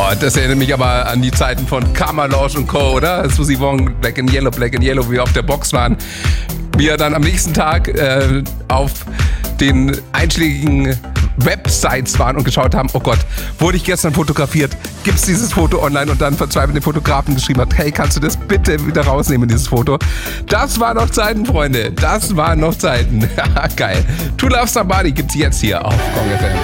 Oh, das erinnert mich aber an die Zeiten von Kammerlounge und Co., oder? Susi Wong, Black and Yellow, wie wir auf der Box waren. Wir dann am nächsten Tag auf den einschlägigen Websites waren und geschaut haben, oh Gott, wurde ich gestern fotografiert? Gibt's dieses Foto online? Und dann verzweifelt den Fotografen geschrieben hat, hey, kannst du das bitte wieder rausnehmen, dieses Foto? Das waren noch Zeiten, Freunde. Das waren noch Zeiten. Geil. To Love Somebody gibt's jetzt hier auf Kong FM.